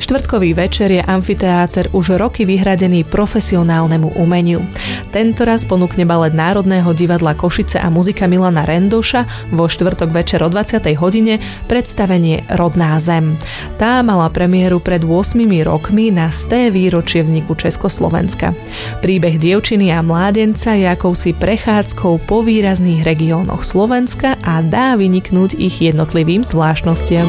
Štvrtkový večer je amfiteáter už roky vyhradený profesionálnemu umeniu. Tentoraz ponúkne balet Národného divadla Košice a muzika Milana Rendoša vo štvrtok večer o 20. hodine predstavenie Rodná zem. Tá mala premiéru pred 8 rokmi na 100. výročie vzniku Československa. Príbeh dievčiny a mládenca je akousi prechádzkou po výrazných regiónoch Slovenska a dá vyniknúť ich jednotlivým zvláštnostiam.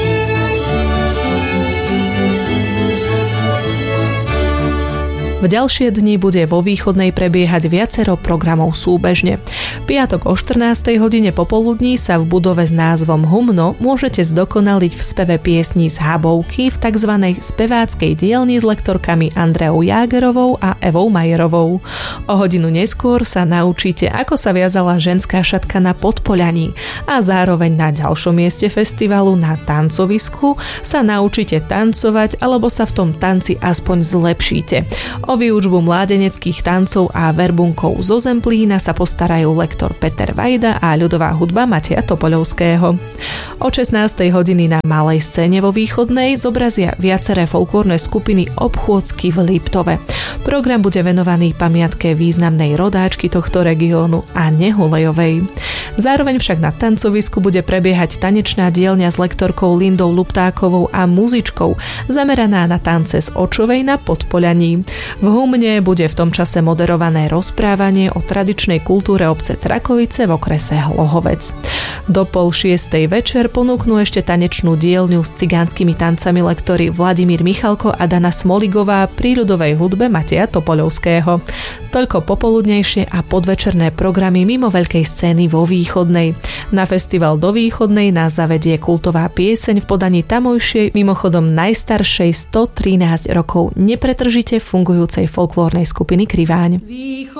V ďalšie dni bude vo Východnej prebiehať viacero programov súbežne. Piatok o 14. hodine popoludní sa v budove s názvom Humno môžete zdokonaliť v speve piesní z Habovky v tzv. Speváckej dielni s lektorkami Andreou Jágerovou a Evou Majerovou. O hodinu neskôr sa naučíte, ako sa viazala ženská šatka na Podpoľaní a zároveň na ďalšom mieste festivalu na tancovisku sa naučíte tancovať alebo sa v tom tanci aspoň zlepšíte. O výučbu mládeneckých tancov a verbunkov zo Zemplína sa postarajú lektor Peter Vajda a ľudová hudba Mateja Topoľovského. O 16. hodiny na malej scéne vo Východnej zobrazia viaceré folklórne skupiny Obchôdzky v Liptove. Program bude venovaný pamiatke významnej rodáčky tohto regiónu Anne Hulejovej. Zároveň však na tancovisku bude prebiehať tanečná dielňa s lektorkou Lindou Luptákovou a muzičkou zameraná na tance z Očovej na Podpoľaní. V Humne bude v tom čase moderované rozprávanie o tradičnej kultúre obce Trakovice v okrese Hlohovec. Do 5:30 večer ponúknú ešte tanečnú dielňu s cigánskymi tancami lektori Vladimír Michalko a Dana Smoligová pri ľudovej hudbe Mateja Topoľovského. Toľko popoludnejšie a podvečerné programy mimo veľkej scény vo Východnej. Na festival do Východnej nás zavedie kultová pieseň v podaní tamojšej, mimochodom najstaršej 113 rokov nepretržite fungujúcej folklórnej skupiny Kriváň.